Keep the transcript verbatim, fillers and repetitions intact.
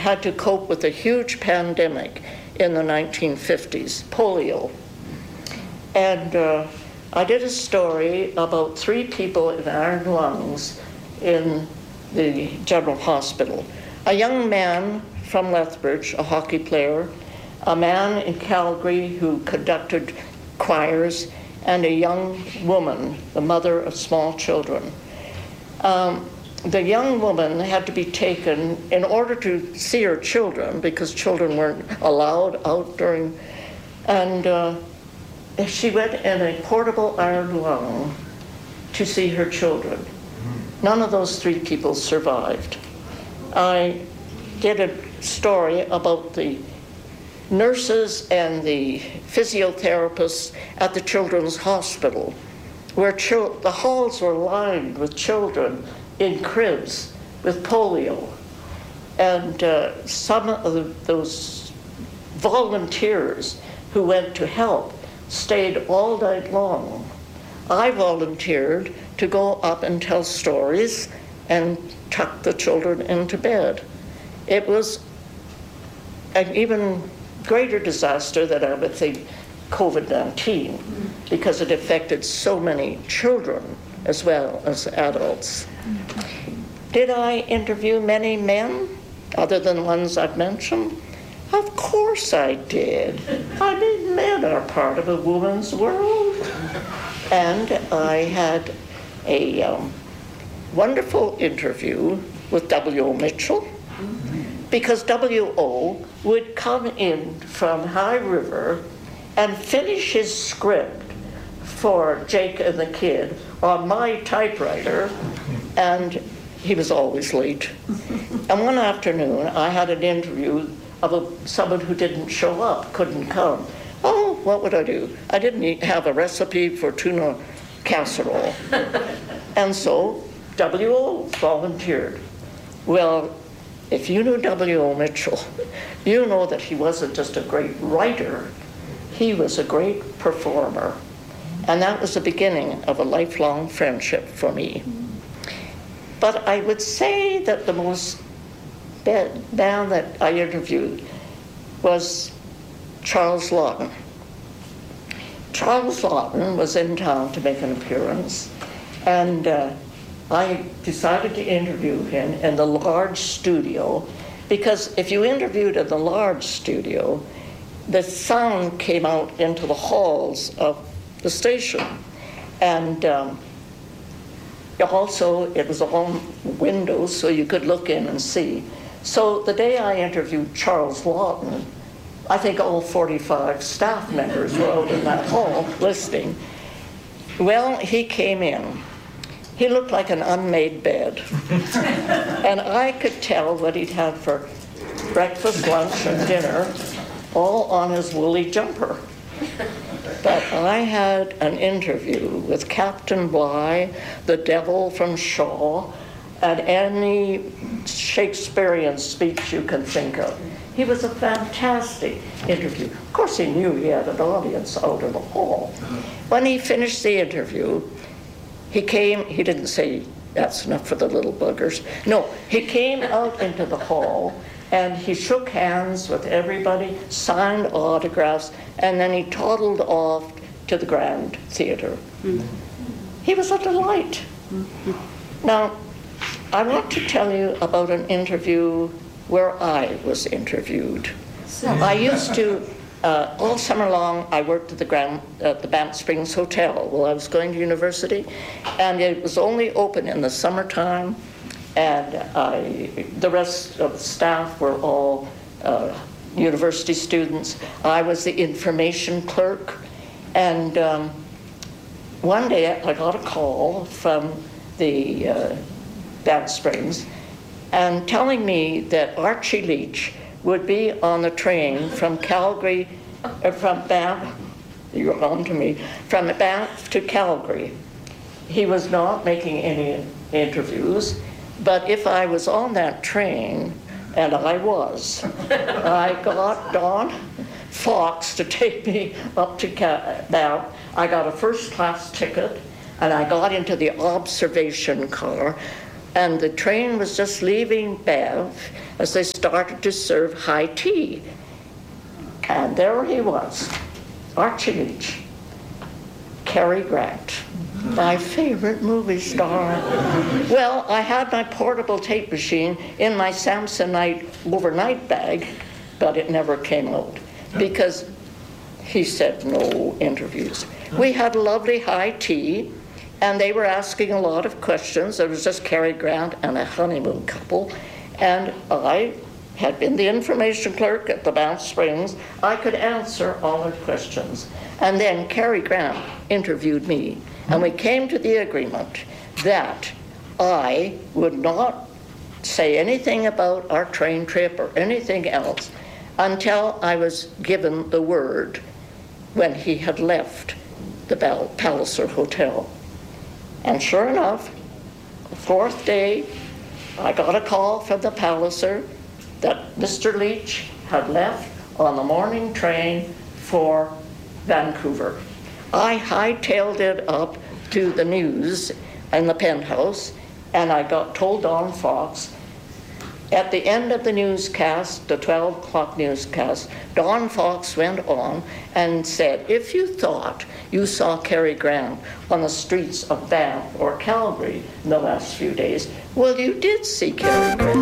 had to cope with a huge pandemic in the nineteen fifties, polio. And uh, I did a story about three people in iron lungs in the General Hospital. A young man from Lethbridge, a hockey player, a man in Calgary who conducted choirs, and a young woman, the mother of small children. Um, the young woman had to be taken in order to see her children, because children weren't allowed out during, and uh, she went in a portable iron lung to see her children. None of those three people survived. I did a story about the nurses and the physiotherapists at the Children's Hospital, where chil- the halls were lined with children in cribs with polio. And uh, some of the, those volunteers who went to help stayed all night long. I volunteered to go up and tell stories and tuck the children into bed. It was an even greater disaster than I would think COVID nineteen, because it affected so many children as well as adults. Did I interview many men other than the ones I've mentioned? Of course I did. I mean, men are part of a woman's world. And I had a um, wonderful interview with W O Mitchell, because W O would come in from High River and finish his script for Jake and the Kid on my typewriter, and he was always late. And one afternoon, I had an interview of a, someone who didn't show up, couldn't come. Oh, what would I do? I didn't eat, have a recipe for tuna casserole. And so W O volunteered. Well, if you knew W O Mitchell, you know that he wasn't just a great writer, he was a great performer. And that was the beginning of a lifelong friendship for me. But I would say that the most man that I interviewed was Charles Laughton. Charles Laughton was in town to make an appearance, and uh, I decided to interview him in the large studio, because if you interviewed in the large studio, the sound came out into the halls of the station. And um, also, it was all windows, so you could look in and see. So the day I interviewed Charles Laughton, I think all forty-five staff members were out in that hall listening. Well, he came in. He looked like an unmade bed. And I could tell what he'd had for breakfast, lunch, and dinner, all on his woolly jumper. But I had an interview with Captain Bligh, the devil from Shaw, and any Shakespearean speech you can think of. He was a fantastic interview. Of course, he knew he had an audience out in the hall. When he finished the interview, he came, he didn't say, that's enough for the little buggers. No, he came out into the hall, and he shook hands with everybody, signed autographs, and then he toddled off to the Grand Theatre. Mm-hmm. He was a delight. Mm-hmm. Now, I want to tell you about an interview where I was interviewed. I used to, uh, all summer long, I worked at the, Grand, at the Banff Springs Hotel while I was going to university, and it was only open in the summertime, and I, the rest of the staff were all uh, university students. I was the information clerk, and um, one day I got a call from the uh, Banff Springs, and telling me that Archie Leach would be on the train from Calgary, uh, from Banff, you're on to me, from Banff to Calgary. He was not making any interviews, but if I was on that train, and I was, I got Don Fox to take me up to Banff. I got a first class ticket, and I got into the observation car. and the train was just leaving Banff as they started to serve high tea. And there he was, Archie Leach, Cary Grant, my favorite movie star. Well, I had my portable tape machine in my Samsonite overnight bag, but it never came out because he said no interviews. We had lovely high tea, and they were asking a lot of questions. It was just Cary Grant and a honeymoon couple, and I had been the information clerk at the Banff Springs. I could answer all their questions. And then Cary Grant interviewed me, and we came to the agreement that I would not say anything about our train trip or anything else until I was given the word when he had left the Palliser Hotel. And sure enough, the fourth day, I got a call from the Palliser that Mister Leach had left on the morning train for Vancouver. I hightailed it up to the news in the penthouse, and I got told Don Fox. At the end of the newscast, the twelve o'clock newscast, Don Fox went on and said, if you thought you saw Cary Grant on the streets of Banff or Calgary in the last few days, well, you did see Cary Grant.